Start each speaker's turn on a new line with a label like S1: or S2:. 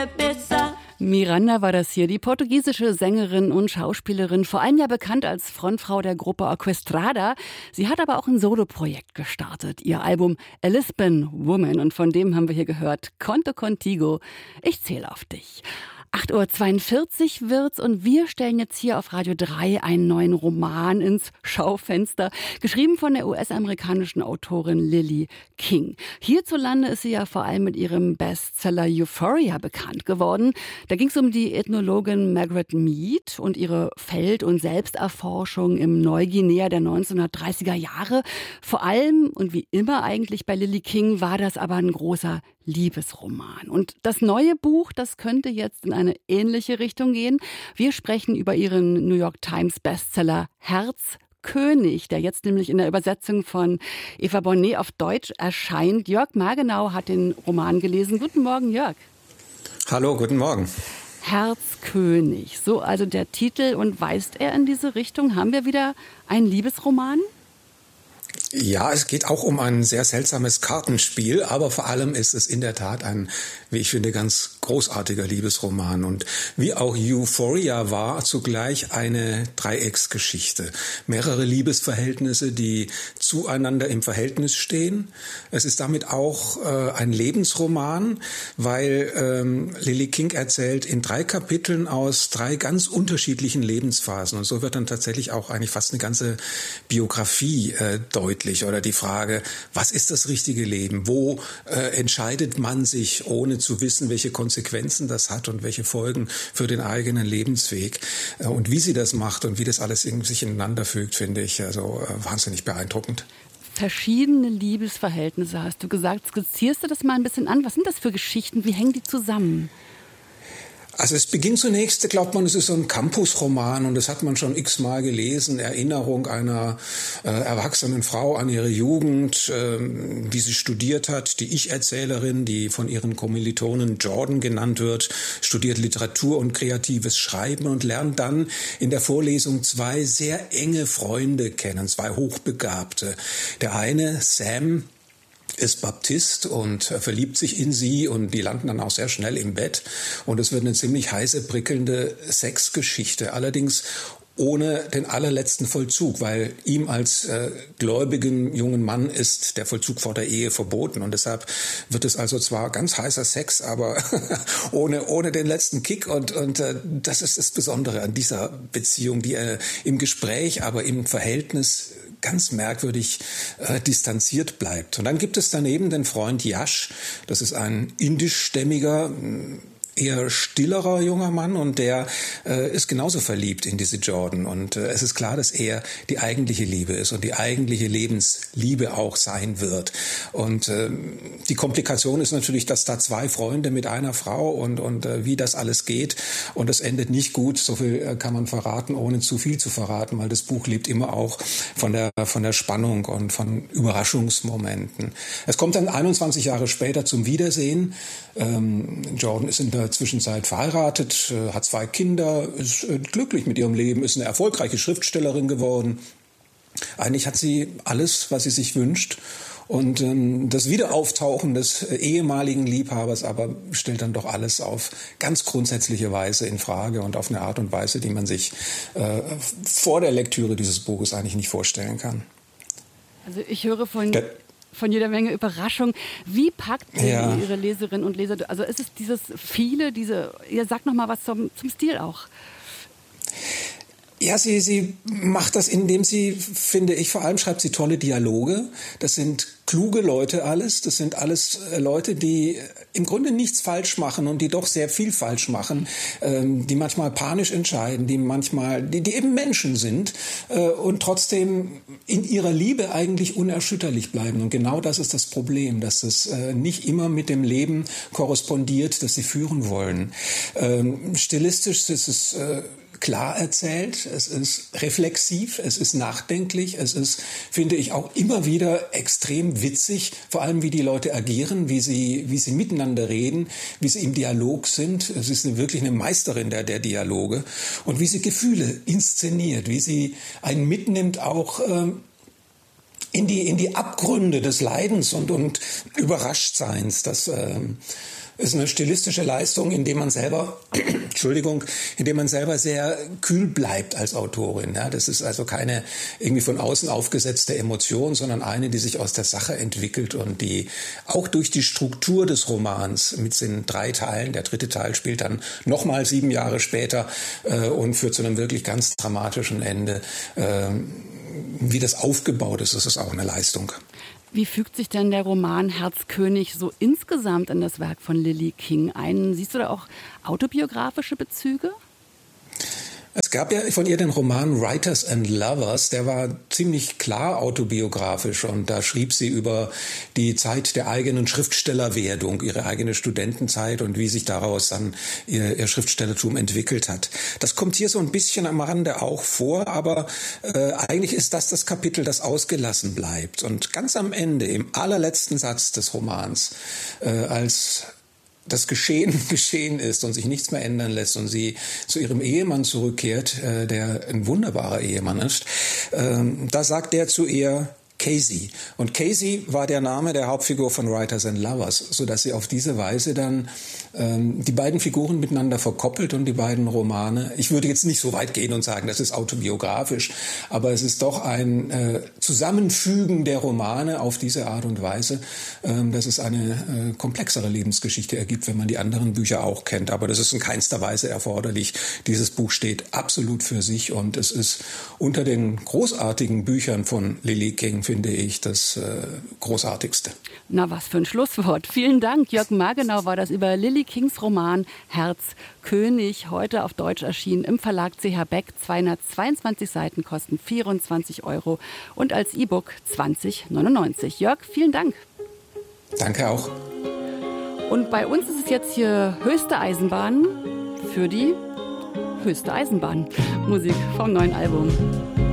S1: cabeça.
S2: Miranda war das hier, die portugiesische Sängerin und Schauspielerin, vor allem ja bekannt als Frontfrau der Gruppe Orquestrada. Sie hat aber auch ein Soloprojekt gestartet, ihr Album A Lisbon Woman, und von dem haben wir hier gehört, Conto Contigo, ich zähle auf dich. 8:42 Uhr wird's und wir stellen jetzt hier auf Radio 3 einen neuen Roman ins Schaufenster, geschrieben von der US-amerikanischen Autorin Lily King. Hierzulande ist sie ja vor allem mit ihrem Bestseller Euphoria bekannt geworden. Da ging es um die Ethnologin Margaret Mead und ihre Feld- und Selbsterforschung im Neuguinea der 1930er Jahre. Vor allem und wie immer eigentlich bei Lily King war das aber ein großer Liebesroman. Und das neue Buch, das könnte jetzt in eine ähnliche Richtung gehen. Wir sprechen über ihren New York Times Bestseller Herzkönig, der jetzt nämlich in der Übersetzung von Eva Bonnet auf Deutsch erscheint. Jörg Margenau hat den Roman gelesen. Guten Morgen, Jörg.
S3: Hallo, guten Morgen.
S2: Herzkönig, so also der Titel. Und weist er in diese Richtung? Haben wir wieder einen Liebesroman?
S3: Ja, es geht auch um ein sehr seltsames Kartenspiel, aber vor allem ist es in der Tat ein, wie ich finde, ganz großartiger Liebesroman. Und wie auch Euphoria war zugleich eine Dreiecksgeschichte. Mehrere Liebesverhältnisse, die zueinander im Verhältnis stehen. Es ist damit auch ein Lebensroman, weil Lily King erzählt in 3 Kapiteln aus 3 ganz unterschiedlichen Lebensphasen. Und so wird dann tatsächlich auch eigentlich fast eine ganze Biografie deutlich. Oder die Frage, was ist das richtige Leben? Wo entscheidet man sich, ohne zu wissen, welche Konsequenzen das hat und welche Folgen für den eigenen Lebensweg? Und wie sie das macht und wie das alles irgendwie sich ineinander fügt, finde ich also wahnsinnig beeindruckend.
S2: Verschiedene Liebesverhältnisse, hast du gesagt. Skizzierst du das mal ein bisschen an? Was sind das für Geschichten? Wie hängen die zusammen?
S3: Also es beginnt zunächst, glaubt man, es ist so ein Campusroman und das hat man schon x-mal gelesen. Erinnerung einer erwachsenen Frau an ihre Jugend, wie sie studiert hat. Die Ich-Erzählerin, die von ihren Kommilitonen Jordan genannt wird, studiert Literatur und kreatives Schreiben und lernt dann in der Vorlesung 2 sehr enge Freunde kennen, 2 Hochbegabte. Der eine, Sam, ist Baptist und verliebt sich in sie und die landen dann auch sehr schnell im Bett und es wird eine ziemlich heiße, prickelnde Sexgeschichte, allerdings ohne den allerletzten Vollzug, weil ihm als gläubigen jungen Mann ist der Vollzug vor der Ehe verboten und deshalb wird es also zwar ganz heißer Sex, aber ohne den letzten Kick und das ist das Besondere an dieser Beziehung, die im Gespräch, aber im Verhältnis ganz merkwürdig distanziert bleibt. Und dann gibt es daneben den Freund Yash, das ist ein indischstämmiger, eher stillerer junger Mann und der ist genauso verliebt in diese Jordan und es ist klar, dass er die eigentliche Liebe ist und die eigentliche Lebensliebe auch sein wird und die Komplikation ist natürlich, dass da 2 Freunde mit einer Frau und wie das alles geht und es endet nicht gut, so viel kann man verraten, ohne zu viel zu verraten, weil das Buch lebt immer auch von der Spannung und von Überraschungsmomenten. Es kommt dann 21 Jahre später zum Wiedersehen. Jordan ist in der Zwischenzeit verheiratet, hat 2 Kinder, ist glücklich mit ihrem Leben, ist eine erfolgreiche Schriftstellerin geworden. Eigentlich hat sie alles, was sie sich wünscht. Und das Wiederauftauchen des ehemaligen Liebhabers aber stellt dann doch alles auf ganz grundsätzliche Weise in Frage und auf eine Art und Weise, die man sich vor der Lektüre dieses Buches eigentlich nicht vorstellen kann.
S2: Also ich höre von jeder Menge Überraschung. Wie packt sie ihre Leserinnen und Leser? Also ist es dieses viele, sag noch mal was zum Stil auch.
S3: Ja, sie macht das, indem sie, finde ich, vor allem schreibt sie tolle Dialoge. Das sind kluge Leute alles. Das sind alles Leute, die im Grunde nichts falsch machen und die doch sehr viel falsch machen, die manchmal panisch entscheiden, die eben Menschen sind und trotzdem in ihrer Liebe eigentlich unerschütterlich bleiben. Und genau das ist das Problem, dass es nicht immer mit dem Leben korrespondiert, das sie führen wollen. Stilistisch ist es klar erzählt, es ist reflexiv, es ist nachdenklich, es ist, finde ich, auch immer wieder extrem witzig, vor allem wie die Leute agieren, wie sie miteinander reden, wie sie im Dialog sind. Es ist wirklich eine Meisterin der Dialoge und wie sie Gefühle inszeniert, wie sie einen mitnimmt auch in die Abgründe des Leidens und Überraschtseins. ist eine stilistische Leistung, indem man selber, indem man selber sehr kühl bleibt als Autorin. Ja, das ist also keine irgendwie von außen aufgesetzte Emotion, sondern eine, die sich aus der Sache entwickelt und die auch durch die Struktur des Romans mit den 3 Teilen, der 3. Teil spielt dann nochmal 7 Jahre später und führt zu einem wirklich ganz dramatischen Ende. Wie das aufgebaut ist, das ist auch eine Leistung.
S2: Wie fügt sich denn der Roman Herzkönig so insgesamt in das Werk von Lily King ein? Siehst du da auch autobiografische Bezüge?
S3: Es gab ja von ihr den Roman Writers and Lovers, der war ziemlich klar autobiografisch und da schrieb sie über die Zeit der eigenen Schriftstellerwerdung, ihre eigene Studentenzeit und wie sich daraus dann ihr Schriftstellertum entwickelt hat. Das kommt hier so ein bisschen am Rande auch vor, aber eigentlich ist das Kapitel, das ausgelassen bleibt. Und ganz am Ende, im allerletzten Satz des Romans, als das Geschehen ist und sich nichts mehr ändern lässt und sie zu ihrem Ehemann zurückkehrt, der ein wunderbarer Ehemann ist, da sagt er zu ihr Casey. Und Casey war der Name der Hauptfigur von Writers and Lovers, sodass sie auf diese Weise dann die beiden Figuren miteinander verkoppelt und die beiden Romane. Ich würde jetzt nicht so weit gehen und sagen, das ist autobiografisch, aber es ist doch ein Zusammenfügen der Romane auf diese Art und Weise, dass es eine komplexere Lebensgeschichte ergibt, wenn man die anderen Bücher auch kennt. Aber das ist in keinster Weise erforderlich. Dieses Buch steht absolut für sich und es ist unter den großartigen Büchern von Lily King, finde ich, das Großartigste.
S2: Na, was für ein Schlusswort. Vielen Dank. Jörg Margenau war das über Lily Kings Roman Herzkönig, heute auf Deutsch erschienen im Verlag CH Beck. 222 Seiten kosten 24 € und als E-Book 20,99 €. Jörg, vielen Dank.
S3: Danke auch.
S2: Und bei uns ist es jetzt hier höchste Eisenbahn für die höchste Eisenbahn. Musik vom neuen Album.